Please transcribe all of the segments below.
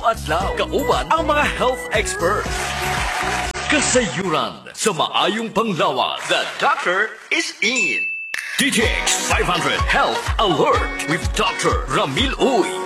Adlaw, kauban ang mga health expert. Kasayuran sa maayong panglawas. The doctor is in. DTX 500 Health Alert with Dr. Ramil Uy.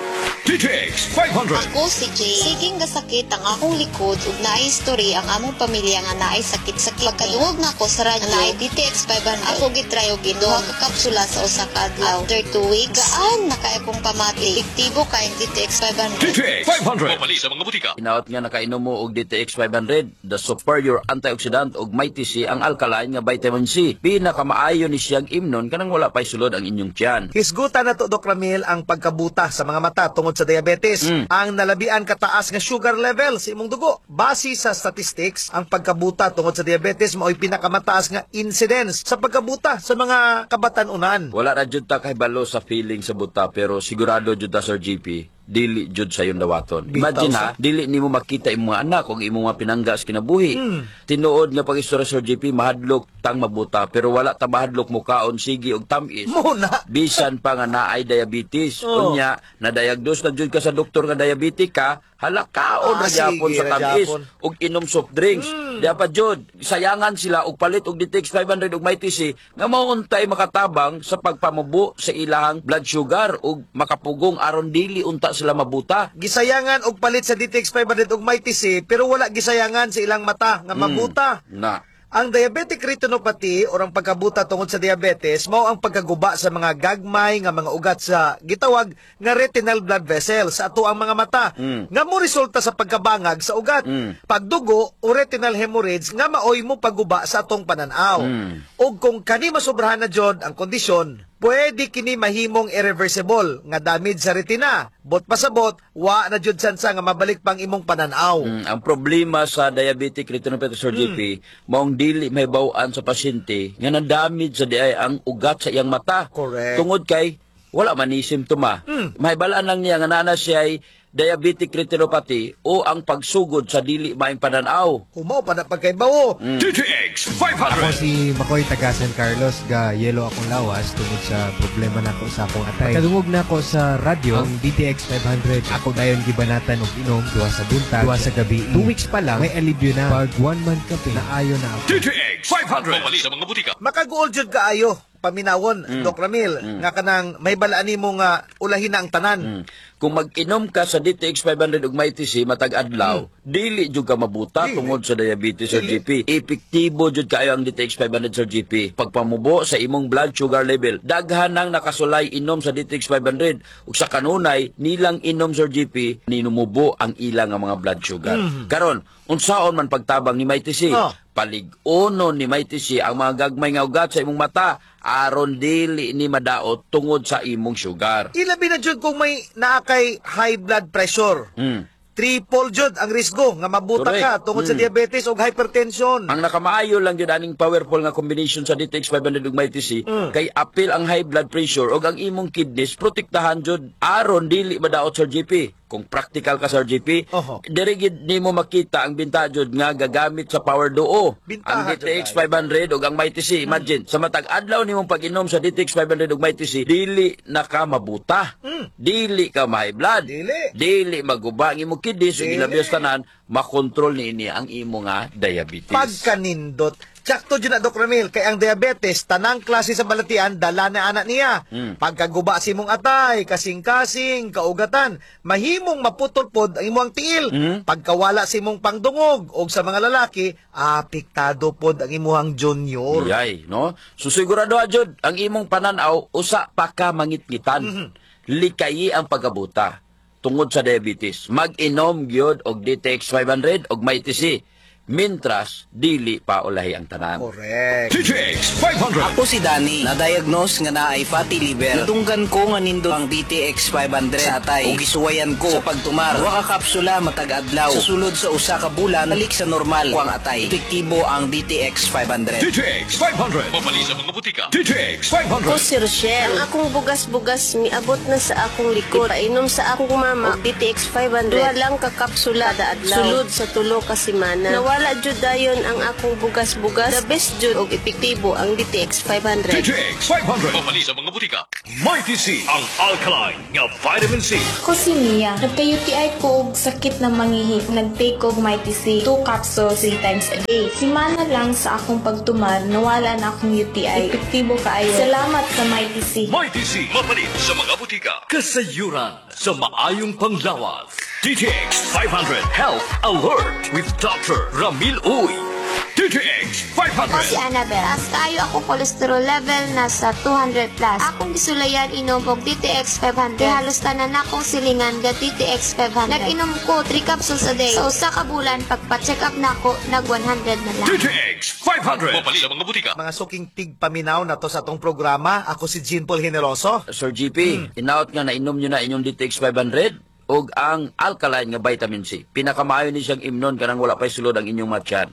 DTX 500. Ako si Jay. Siging gasakit ang akong likod ug naay history ang among pamilya nga naay sakit-sakit. Pagkadungog na ko sa radyo naay DTX 500. Ako gitry og ginuha ka kapsula sa usa ka adlaw. After 2 weeks, gaan na kay akong pamati. Epektibo kay DTX 500. DTX 500. Mapali sa mga butika. Inaot nga nakainom mo og DTX 500, the superior antioxidant og mighty C ang alkaline nga vitamin C. Pinakamaayo ni siyang imnon kanang wala pay sulod ang inyong tiyan. Hisgutan na to, Dok Ramil, ang pagkabuta sa mga mata tungod sa diabetes. Ang nalabian kataas nga sugar level sa imong dugo. Base sa statistics, ang pagkabuta tungod sa diabetes mao'y pinakamataas nga incidence sa pagkabuta sa mga kabatan-unan. Wala ra jud ta kahibalo sa feeling sa buta pero sigurado jud ta Sir GP dili jud sa yung dawaton. Imagine ha, dili nimo makita imong mga anak kung imong mga pinanggas kinabuhi. Tinuod nga pag-istorya Sir GP mahadlok tang mabuta pero wala ta mahadlok mukaon sige og tamis. Muna. Bisan pa nga naay diabetes. Unya na-diagnose na jud ka sa doktor nga diabetic ka, halakaon ra gyapon sige, sa tamis gyapon. og inom soft drinks. Dapat jud sayangan sila og palit og DTX 500 og mighty C nga mauntay makatabang sa pagpamubo sa ilahang blood sugar ug makapugong aron dili unta sila mabuta. Gisayangan og palit sa DTX 500 og mighty C pero wala gisayangan sa ilang mata nga mabuta. Na. Ang diabetic retinopathy o ang pagkabuta tungod sa diabetes mao ang pagkaguba sa mga gagmay nga mga ugat sa gitawag nga retinal blood vessel sa ato ang mga mata nga mo resulta sa pagkabangag sa ugat. Pagdugo o retinal hemorrhage nga maoy mo paguba sa atong pananaw. Ug kung kani masobrahan na jud ang kondisyon, pwede kini mahimong irreversible nga damage sa retina. Bot pasabot, wa na jud sansa nga mabalik pang imong pananaw. Ang problema sa diabetic retinopathy Sir GP, maong dili may bawaan sa pasyente nga na-damage sa diay ang ugat sa iyang mata. Correct. Tungod kay wala man ni simptoma. Mahibalaan lang niya nga nana siya ay diabetic retinopathy o ang pagsugod sa dili maayong pananaw. Humaw pa na pagkaibawo. DTX Ako 500. si Makoy taga San Carlos ga yelo akong lawas tungod sa problema nako sa akong atay. Kadungog na ako sa radyo ang DTX 500. Ako dayon gibanatan og inom duha sa buntag, duha sa gabi. 2 weeks pa lang may alibyo na. Pag 1 month kape naayo na ako. DTX 500. Mapali sa mga butika. Makaguol jud kaayo paminawon, Dok Ramil, nga kanang may balaan nimo nga ulahin na ang tanan. Kung mag-inom ka sa DTX 500 ug mighty C matag adlaw, dili jud ka mabuta tungod sa diabetes Sir GP. Epektibo jud kayo ang DTX 500 Sir GP. Pagpamubo sa imong blood sugar level, daghan nang nakasulay inom sa DTX 500 ug sa kanunay nilang inom Sir GP ninumubo ang ilang nga mga blood sugar. Karon, unsaon man pagtabang ni mighty C? Palig-uno ni mighty C ang mga gagmay nga ugat sa imong mata aron dili ni madaot tungod sa imong sugar. Ilabi na jud kung may naakay high blood pressure. Triple jud ang risgo nga mabuta ka Correct. tungod sa diabetes o hypertension. Ang nakamaayo lang yun aning powerful nga combination sa DTX 500 ug mighty C kay apil ang high blood pressure ug ang imong kidneys protektahan jud aron dili madaot Sir GP. Kung practical ka Sir GP, Oho. diri gid nimo makita ang binta jud nga gagamit sa power duo. Bintaha Ang DTX 500 ug ang mighty C. Imagine sa matag adlaw nimong pag-inom sa DTX 500 ug mighty C, dili na ka mabuta. Dili ka ma-high blood. Dili maguba ang imong kidneys ug Dili. ilabios tanan makontrol niini ang imo nga diabetes. Pagkanindot. Tsakto dyan na, Dok Ramil, kay ang diabetes, tanang klase sa balatian, dala na anak niya. Pagkaguba si mong atay, kasing-kasing, kaugatan, mahimong maputol-pod ang imong tiil. Pagkawala si mong pangdungog, o sa mga lalaki, apektado pod ang imong junior. Yay, no? So sigurado jud ang imong pananaw usa pa ka mangitngitan. Likayi ang pagabuta tungod sa diabetes. Mag-inom gyud og DTX 500 og mighty C. Mintras dili pa ulahi ang tanan. Correct. DTX 500. Ako si Danny, na-diagnose nga naay fatty liver. Natunggan ko nga nindo ang DTX 500 sa atay. Ug gisuwayan ko sa pagtumar. Wa ka kapsula matag adlaw. Sa sulod sa usa ka bulan, balik sa normal ko ang atay. Epektibo ang DTX 500. DTX 500. Mapali sa mga butika. DTX Ako 500. si Rochelle. Ang akong bugas-bugas miabot na sa akong likod. Painom sa akong mama og DTX 500. Duha lang ka kapsula kada adlaw. Sulod sa tulo ka semana. Nawala Wala jud dayon ang akong bugas-bugas. The best jud og epektibo ang DTX 500. DTX 500 mapali sa mga butika. Mighty C ang alkaline nga vitamin C. Ako si Mia. Nagka-UTI ko og sakit na mangihi. Nag-take og Mighty C 2 capsules 3 times a day. Simana lang sa akong pagtumar, nawala na akong UTI. Epektibo kaayo. Salamat sa Mighty C. Mighty C mapali sa mga butika. Kasayuran sa maayong panglawas. DTX 500 Health Alert with Dr. Ramil Uy. DTX Ako si 500. Annabel. As kayo ako cholesterol level nasa 200 plus. Akong gisulayan inom og DTX 500. Halos tanan akong silingan ga DTX 500. Nag-inom ko 3 capsules a day. Sa usa ka bulan pagpa-check up nako nag 100 na lang. DTX 500 mapali sa mga butika. Mga suking tigpaminaw na to sa atong programa. Ako si Jean Paul Generoso. Sir GP, inaot nga nainom nyo na inyong DTX 500 og ang alkaline nga vitamin C. Pinakamaayo ni siyang imnon kanang wala pa'y sulod ang inyong matyan.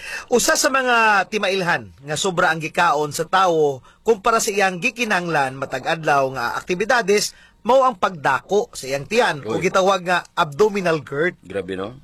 Usa sa mga timailhan nga sobra ang gikaon sa tawo kumpara sa iyang gikinanglan matag adlaw nga aktibidades mao ang pagdako sa iyang tiyan o Uy. gitawag nga abdominal GERD. Grabe no?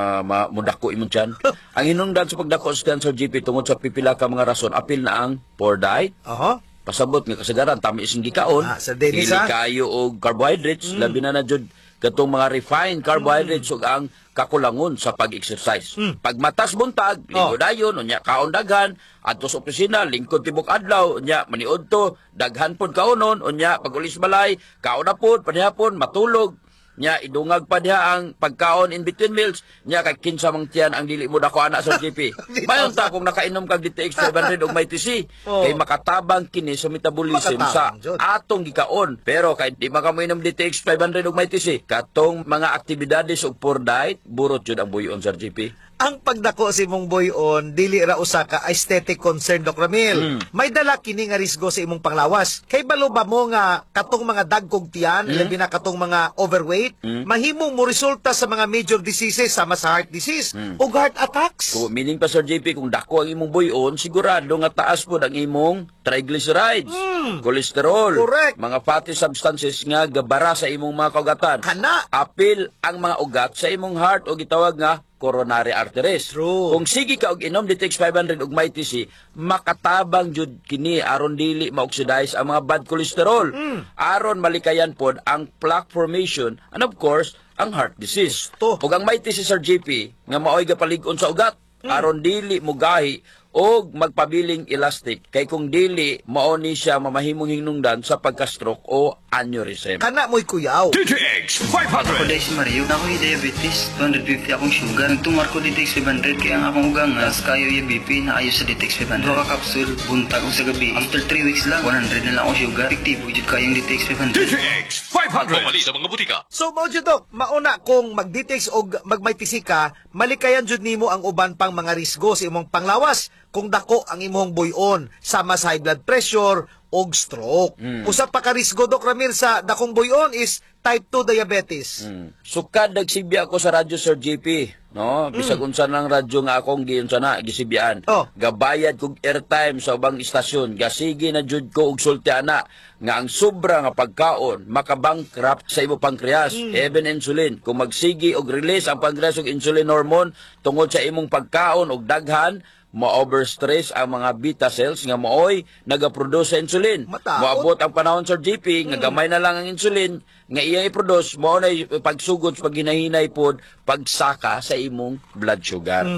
Mudako imong tiyan. Ang hinungdan sa pagdako sa tiyan, Sir GP, tungod sa pipila ka mga rason, apil na ang poor diet, Oho. pasabot nga kasagaran, tamis ang gikaon, Sa Dennis, dili ha? kayo og carbohydrates, labi na jud katong mga refined carbohydrates ug ang kakulangon sa pag-exercise. Pag matas buntag, lingkod dayon, unya kaon daghan, adto sa opisina, lingkod tibok adlaw, unya maniud to, daghan pod kaonon, unya pag ulis balay, kaon na pod, panihapon, matulog, nya idungag pa diha ang pagkaon in between meals, nya kay kinsa mang tiyan ang dili mo dako ana sa GP. Mayon ta kung nakainom kag DTX 500 og may TC, kay makatabang kini sa metabolism sa Makatabang, Jud. atong gikaon. Pero kay di makamoinom DTX 500 og may TC, katong mga aktibidades og poor diet, burot jud ang buyon sa GP. Ang pagdako si imong boy-on dili ra usa ka aesthetic concern, Doc Ramil. May dala kini nga risgo sa imong panglawas. Kay balo ba mo nga katong mga dagkog tiyan, labi na katong mga overweight, mahimong mo resulta sa mga major diseases sama sa heart disease ug heart attacks. So, meaning pa Sir JP, kung dako ang imong buyon, sigurado nga taas po ang imong triglycerides, cholesterol, Correct. mga fatty substances nga gabara sa imong mga kaugatan. Kana. Apil ang mga ugat sa imong heart o gitawag nga coronary arteries. True. Kung sige ka og inom DTX 500 ug may TC, makatabang jud kini aron dili ma-oxidize ang mga bad cholesterol. Aron malikayan pod ang plaque formation and of course, ang heart disease. Gusto. Ug ang may TC Sir JP nga maoy gapalig-on sa ugat aron dili mo gahi og magpabiling elastic kay kung dili mao ni siya mamahimong hinungdan sa pagka-stroke o aneurysm. Kana mo'y kuyaw. DTX Ako 500. dahil si Mario, na ako'y diabetes, 250 akong sugar. Nagtumar ko DTX 500 kaya ang akong ugang as kayo yung BP na ayos sa DTX 500. Dua ka kapsul, buntag ko sa gabi. After 3 weeks lang, 100 na lang akong sugar. Epektibo, jud kayong DTX 500. DTX 500 mapali sa mga butika. So mao jud Doc, mauna kung mag-DTX o magmaytisi ka, malikayan jud nimo ang uban pang mga risgo sa imong panglawas kung dako ang imong buyon sama sa high blood pressure og stroke. Usa pa ka risgo, Doc Ramir, sa dakong buyon is type 2 diabetes. Sukad nagsibya ako sa radyo Sir JP, no? Bisag unsa nang radyo nga akong giunsa na gisibyan. Oh. Gabayad kog airtime sa ubang istasyon, gasige na jud ko og sulti ana nga ang sobra nga pagkaon makabankrupt sa imo pankreas, even insulin. Kung magsigi og release ang pankreas og insulin hormone tungod sa imong pagkaon og daghan, ma-overstress ang mga beta cells nga maoy nagaproduce sa insulin. Mataod. Moabot ang panahon Sir JP nga gamay na lang ang insulin nga iya i-produce mao na pagsugod pag hinahinay pod pagsaka sa imong blood sugar.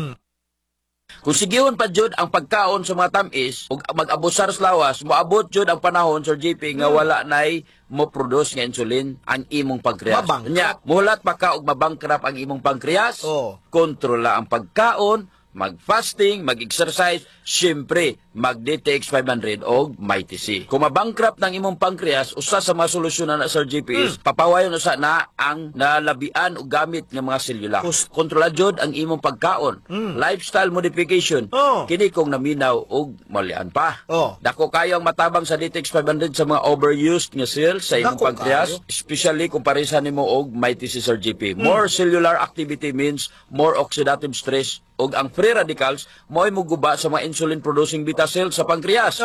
Kung sigihon pa jud ang pagkaon sa mga tamis ug mag-abusar sa lawas, moabot jud ang panahon Sir JP nga wala nay mo produce nga insulin ang imong pankreas. Mabangkrap. Nya, muhulat pa ka og mabangkrap ang imong pankreas. Oh. Kontrola ang pagkaon, mag-fasting, mag-exercise, syempre, mag-DTX 500 o MyTC. Kung mabankrupt ng imong pankreas, usa sa mga solusyon na Sir JP is papawayon usa na ang nalabian o gamit ng mga selula. Kontrola jud ang imong pagkaon. Lifestyle modification. Oh. Kini kung naminaw o malian pa. Oh. Dako kayo ang matabang sa DTX 500 sa mga overused nga cells sa imong Dako pankreas, kayo. especially kung parisan nimo og MyTC Sir JP. More cellular activity means more oxidative stress ug ang free radicals mo'y muguba sa mga insulin producing beta cells sa pankreas. Oh.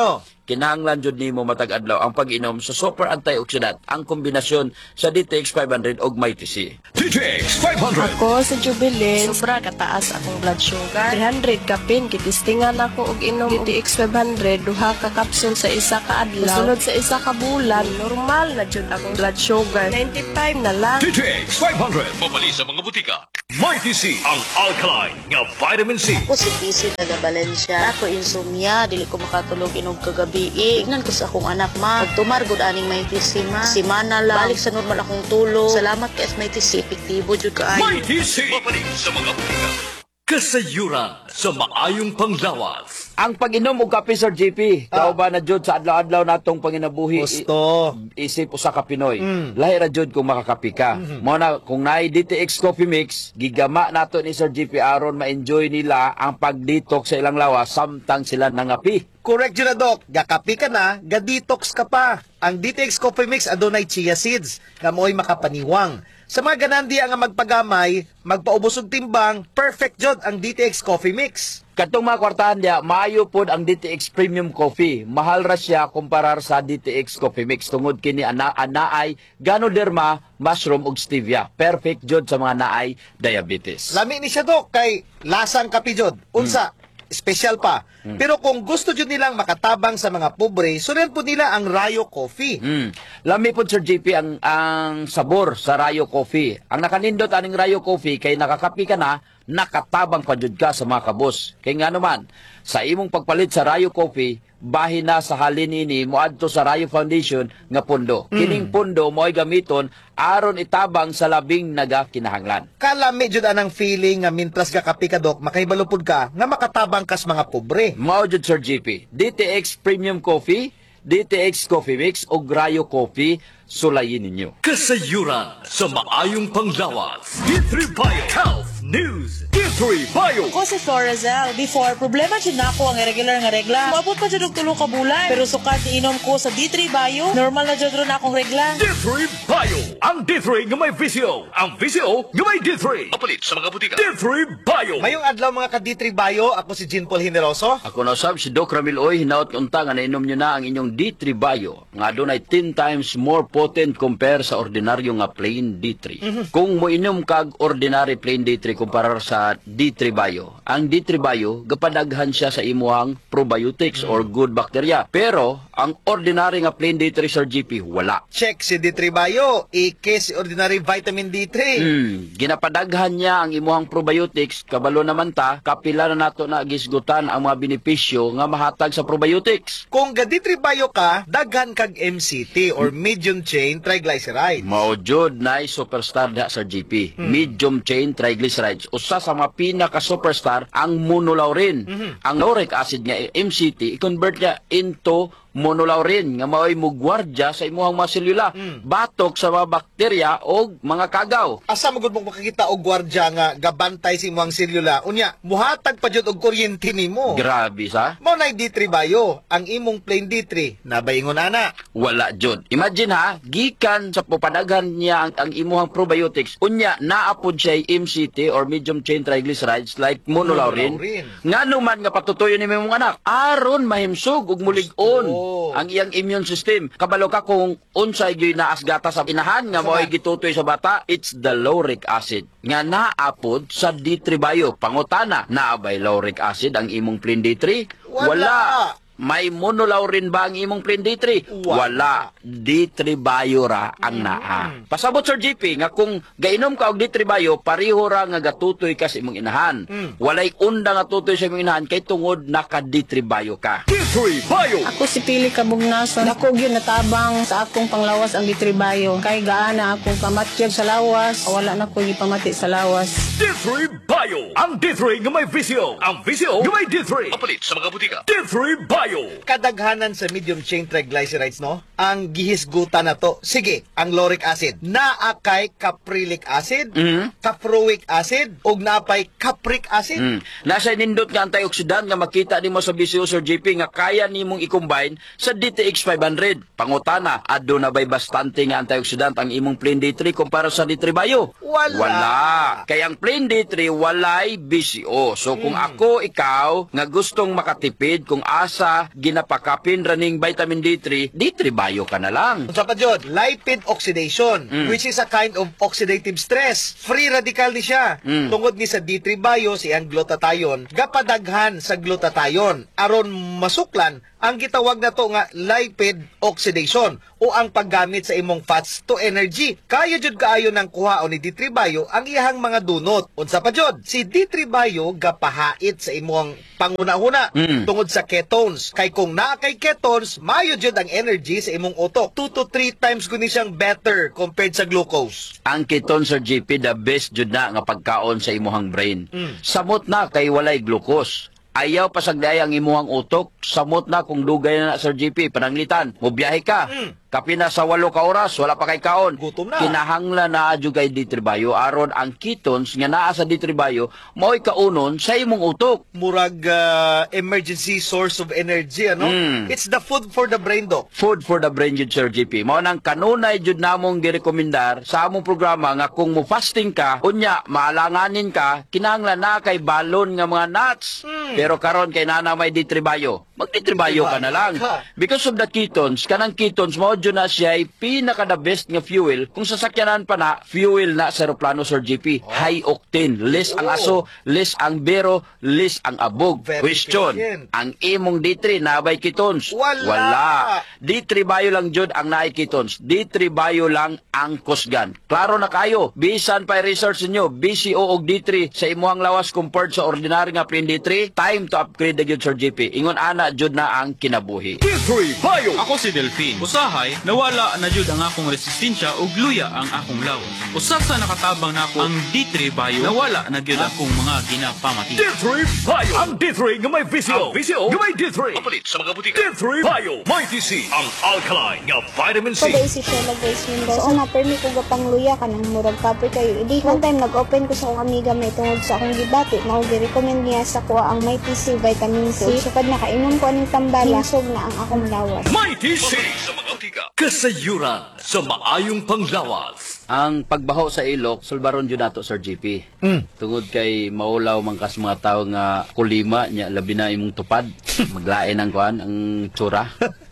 kinahanglan jud nimo matag adlaw ang pag-inom sa super antioxidant ang kombinasyon sa DTX 500 ug Mighty C. DTX 500. Ako sa Jubilee, sobra kataas akong blood sugar. 300 kapin, kitistingan ako og inom DTX 500, duha ka kapsul sa isa ka adlaw. Sunod sa isa ka bulan, normal na jud akong blood sugar. 95 na lang. DTX 500. Mabali sa mga butika. Mighty C, ang alkaline nga vitamin C. Ako si PC taga Valencia. Ako insomnia, dili ko makatulog inog kagabi. Tignan ko sa akong anak ma. Pagtumar gud aning may PC ma. Simana lang. Balik sa normal akong tulog. Salamat kay may PC epektibo jud kaayo. Mighty C. Mabali sa mga butika. Kasayuran sa maayong panglawas. Ang pag-inom og kape Sir JP, kauban na jud sa adlaw-adlaw natong panginabuhi. Gusto. Isip usa ka Pinoy. Lahi ra jud kung makakapi ka. Mao na kung naay DTX Coffee Mix, gigama nato ni Sir JP aron ma-enjoy nila ang pag-detox sa ilang lawas samtang sila nangapi. Correct yun na, Doc. Gakapi ka na, ga-detox ka pa. Ang DTX Coffee Mix adunay chia seeds, nga mo'y makapaniwang. Sa mga ganandi nga magpagamay, magpaubos og timbang, perfect jod ang DTX Coffee Mix. Katong mga kwartahan diya, maayo pod ang DTX Premium Coffee. Mahal ra siya kumparar sa DTX Coffee Mix. Tungod kini anaay Ganoderma, mushroom ug stevia. Perfect jod sa mga naay diabetes. Lami ni siya, Doc, kay lasang kapi jod. Unsa, special pa. Pero kung gusto jud nilang makatabang sa mga pobre, sundan po nila ang Rayo Coffee. Lami po Sir JP ang sabor sa Rayo Coffee. Ang nakanindot aning Rayo Coffee kay nakakapi ka na, nakatabang pa jud ka sa mga kabos. Kay nga naman, sa imong pagpalit sa Rayo Coffee, bahin na sa halin ini moadto sa Rayo Foundation nga pundo. Kining pundo mo'y gamiton aron itabang sa labing nagakinahanglan. Kalami jud anang feeling nga mintras gakapi ka, Doc, makahibalupod ka nga makatabang kas mga pobre. Mao jud Sir JP, DTX Premium Coffee, DTX Coffee Mix o Rayo Coffee, sulayin ninyo. Kasayuran sa maayong panglawas. D3 Bio Health News. D3 Bio. Ako si Florazel. Before, problema dyan na ako ang irregular nga regla. Maabot pa dyan og 3 ka bulan. Pero sukat iinom ko sa D3 Bio, normal na dyan ron akong regla. D3 Bio. Ang D3 nga may VCO. Ang VCO nga may D3. Mapalit sa mga butika. D3 Bio. Mayong adlaw mga ka-D3 Bio, ako si Jean Paul Generoso. Ako na sab si Doc Ramil Oy, hinaot unta nga nainom nyo na ang inyong D3 Bio, nga adunay 10 times more potent compare sa ordinaryo nga plain D3. Kung mo inom kag ordinary plain D3 kumparar sa D3 Bio, ang D3 Bio gapadaghan siya sa imuhang probiotics or good bacteria. Pero ang ordinary nga plain D3 Sir GP wala. Check si D3 Bio, ike si ordinary vitamin D3. Ginapadaghan niya ang imuhang probiotics, kabalo naman ta, kapila na nato na gisgutan ang mga benepisyo nga mahatag sa probiotics. Kung ga D3 Bio ka, daghan kag MCT or medium chain triglycerides. Mao jud nay superstar da sa GP. Medium chain triglycerides. Usa sa mga pinaka superstar ang monolaurin. Ang lauric acid nga MCT i-convert niya into monolaurin nga mao'y mugwardya sa imuhang mga selula. Batok sa mga bakterya o mga kagaw. Asa magud mo makakita og gwardya nga gabantay sa imong selula. Unya, muhatag pa jud og kuryente nimo. Grabe sa. Mao nay D3 Bio, ang imong plain D3 nabaingon ana. Wala jud. Imagine ha, gikan sa pupadaghan niya ang imuhang probiotics, unya naapod siya MCT or medium chain triglycerides like monolaurin. Ngano man nga patutuyo ni imong anak aron mahimsog ug mulig-on ang iyang immune system. Kabalo ka kung unsay gyud naas gata sa inahan nga mo'y gitutoy sa bata, it's the lauric acid nga naapod sa D3 Bio. Pangutana, naabay lauric acid ang imong plain D3? Wala. May monolaurin ba ang imong plain D3? Wala. D3 Bio ra ang naa. Pasabot Sir GP nga kung gainom ka og D3 Bio, pareho ra nga gatutoy ka sa imong inahan. Walay unda nga tutoy sa imong inahan kay tungod naka D3 Bio ka. D3 Bio. Ako si Pili Kabugnason. Ako gyud natabang sa akong panglawas ang D3 Bio. Kay gaana akong pamatyag sa lawas, wala na ko gipamati sa lawas. D3 Bio. Ang D3 nga may VCO. Ang VCO nga may D3. Mapalit sa mga butika. D3 Bio. Kadaghanan sa medium chain triglycerides, no? Ang gihisgutan na to. Sige, ang lauric acid. Naakay caprylic acid, caproic acid, ug naapay capric acid. Nasa nindot nga antioxidant nga makita nimo sa VCO Sir JP nga kaya nimong i-combine sa DTX 500. Pangutana, adto na ba'y bastante nga antioxidant ang imong Plain D3 kumpara sa D3 Bio? Wala. Kaya ang Plain D3 walay BCO. So kung ako, ikaw, nga gustong makatipid kung asa ginapakapin raning vitamin D3, D3 Bio ka na lang. Unsa pa jud? Lipid oxidation, which is a kind of oxidative stress. Free radical ni siya. Tungod ni sa D3 Bio siyang glutathione, gapadaghan sa glutathione aron masuklan ang gitawag na to nga lipid oxidation o ang paggamit sa imong fats to energy. Kaya jud kaayo ng kuhaon ni D3 Bio ang iyang mga dunot. Unsa pa jud? Si D3 Bio gapahait sa imong panguna-una tungod sa ketones. Kay kung naa kay ketones, mayo jud ang energy sa imong utok. 2 to 3 times guni siyang better compared sa glucose. Ang ketone, Sir GP, the best jud na nga pagkaon sa imuhang brain. Samot na kay walay glucose. Ayaw pasagday ang imuhang utok, samot na kung dugay na Sir GP, pananglitan, mobiyahe ka. Kapi na sa 8 ka oras, wala pa kay kaon. Gutom na. Kinahanglan na adyo kay D3 Bio, aron ang ketones nga naa sa D3 Bio, mao'y kaunon sa imong utok. Murag emergency source of energy, ano? It's the food for the brain, Doc. Food for the brain jud, Sir GP. Mao nang kanunay jud namong girekomendar sa among programa nga kung mo fasting ka, unya maalanganin ka, kinahanglan na kay balon nga mga nuts. Pero karon kay nana may D3 Bio, mag D3 Bio ka na lang. Because of the ketones, kanang ketones mao jud na siya ay pinaka the best nga fuel. Kung sasakyanan pa na, fuel na sa aeroplano, Sir GP. High octane. Less ang aso, less ang bero, less ang abog. Very Question, efficient. ang imong D3 nabay ketones? Wala. D3 Bio lang jud ang naay ketones. D3 Bio lang ang kusgan. Klaro na kayo. Bisan pa research niyo, BCO og D3 sa imuhang lawas compared sa ordinary nga plain D3, time to upgrade na jud, Sir GP. Ingon ana jud na ang kinabuhi. D3 Bio. Ako si Delphine. Usahay, nawala na jud ang akong resistensya ug luya ang akong lawas. Usa sa nakatabang nako ang D3 Bio, nawala na gyud akong mga ginapamati. D3 Bio. Ang D3 nga may VCO. Ang VCO nga may D3. Kapalit sa mga butika. D3 Bio. May TC. Ang alkaline nga vitamin C. Pagay si Shella Grace Mendoza. So, na-permi ko gapang luya ka ng murag kapoy kayo. Idi, one time nag-open ko sa akong amiga may tungod sa akong gibati. Mao gi-recommend niya sa kuha ang may TC vitamin C. Sukad nakainom ko aning tambala, hinsog na ang akong lawas. May TC. Sa mga butika. Kasayuran sa maayong panglawas. Ang pagbaho sa ilok, sulbaron jud nato, Sir GP. Tungod kay maulaw man kas mga tawo nga kulima nya labi na imong tupad, maglain ang kuan ang tsura.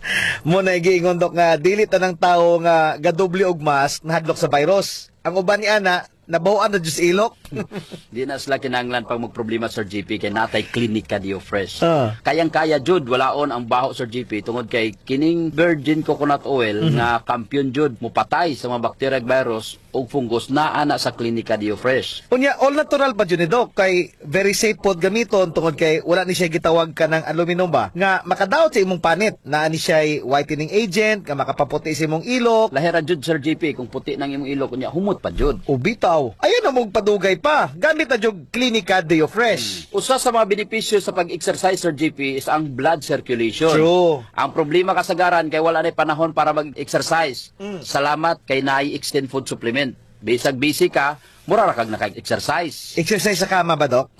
Mo na giingon, Doc, nga dili tanang tawo nga gadoble og mas nahadlok sa virus. Ang uban ni ana nabahoan na jud sa ilok. Di na sila kinahanglan pag magproblema, Sir GP, kay natay klinika Dio Fresh. Ah. Kayang-kaya jud walaon ang baho, Sir GP, tungod kay kining virgin coconut oil nga kampiyon jud mupatay sa mga bacteria ug virus ug fungus naa na sa klinika Dio Fresh. Unya, all natural pa jud ni Doc, kay very safe pod gamiton tungod kay wala ni siya gitawag ka ng aluminum ba nga makadaot sa imong panit. Naa ni siya whitening agent nga makapaputi sa imong ilok. Lahira jud, Sir GP, kung puti nang imong ilok unya humot pa jud. Ubitaw. Ayan na mong padugay pa. Gamit na jud klinika Dio Fresh. Usa sa mga benepisyo sa pag-exercise, Sir GP, is ang blood circulation. True. Ang problema kasagaran kay wala na panahon para mag-exercise. Salamat kay naay extend food supplement. Bisag busy ka, mura ra kag naka-exercise. Exercise sa kama ba, Doc?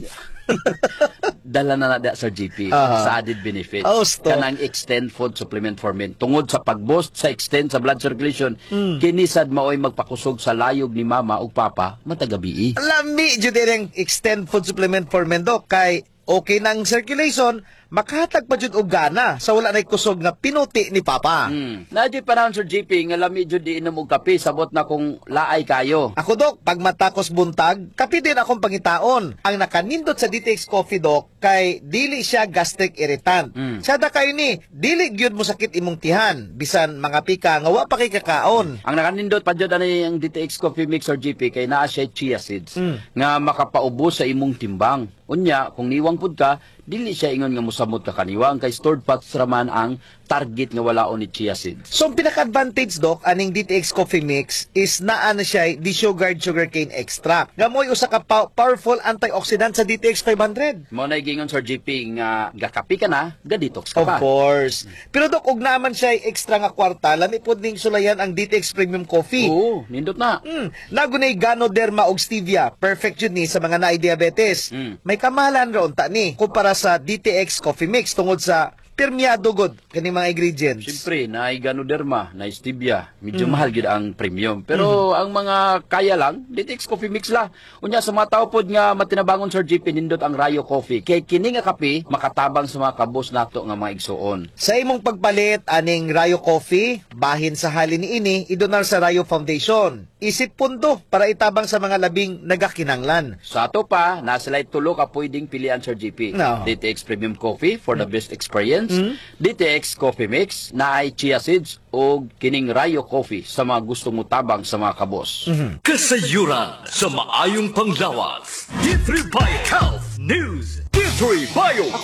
Dala na nada, Sir GP, sa added benefits. Osto. Kanang extend food supplement for men. Tungod sa pag-boost sa extend sa blood circulation, kinisad maoy magpakusog sa layog ni mama ug papa matagabi. Lami jud ang extend food supplement for men, Doc, kay okay nang circulation, makahatag pa jud og gana sa wala nay kusog nga pinuti ni papa. Nadyo panahon, Sir GP, nga lami jud di inom og kape, sabot na kung laay kayo. Ako, Doc, pag matakos buntag, kapi din akong pangitaon. Ang nakanindot sa DTX Coffee, Doc, kay dili siya gastric irritant. Sada kayo ni, dili gyud mo sakit imong tihan, bisan mga pika nga wa pa kay kakaon. Ang nakanindot pa jud ani ang DTX Coffee Mix, Sir GP, kay naa siya chia seeds nga makapaubos sa imong timbang. Unya, kung niwang pud ka, dili siya ingon nga musamot ka kaniwang kay stored fats raman ang target nga walaon ni chia seeds. So, ang pinaka-advantage, Doc, aning DTX Coffee Mix is naa na siya desugared sugarcane extract. Gamoy usa ka powerful antioxidant sa DTX 500. Mo na gingon, Sir GP, nga gakapi ka na, ga-detox ka Of pa. course. Pero, Doc, ug naman siya extra nga kwarta, lami pod ning sulayan ang DTX Premium Coffee. Oo, nindot na. Nagunay Ganoderma og stevia. Perfect yun ni sa mga naay diabetes. May kamahalan ron ta ni kumpara sa DTX Coffee Mix tungod sa pirmiyado god kani mga ingredients. Siyempre, na Ganoderma, na Stevia, medyo mahal gid ang premium. Pero ang mga kaya lang, DTX Coffee Mix la. Unya sa mga tao pod nga matinabangon Sir GP nindot ang Rayo Coffee. Kay kini nga kape makatabang sa mga kabos nato nga mga igsuon. Sa imong pagpalit aning Rayo Coffee, bahin sa halin ni ini, idonar sa Rayo Foundation. Isip pundo para itabang sa mga labing nagakinanglan. Sa ato pa, nasa light tulo ka pwedeng pilian Sir GP. No. DTX Premium Coffee for the best experience. DTX Coffee Mix na ay chia seeds o kining Rayo Coffee sa mga gusto mo tabang sa mga kabos. Kasayuran sa maayong panglawas. D3 Bio Health News. D3 Bio